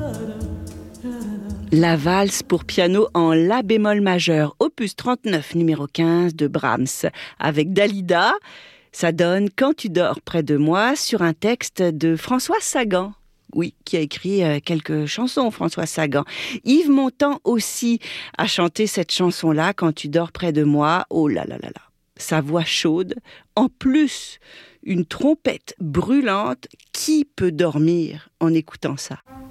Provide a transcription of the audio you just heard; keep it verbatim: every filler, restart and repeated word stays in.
La valse pour piano en la bémol majeur, opus trente-neuf, numéro quinze de Brahms, avec Dalida. Ça donne « Quand tu dors près de moi » sur un texte de François Sagan. Oui, qui a écrit euh, quelques chansons, François Sagan. Yves Montand aussi a chanté cette chanson-là, « Quand tu dors près de moi ». Oh là là là là, sa voix chaude. En plus, une trompette brûlante. Qui peut dormir en écoutant ça ?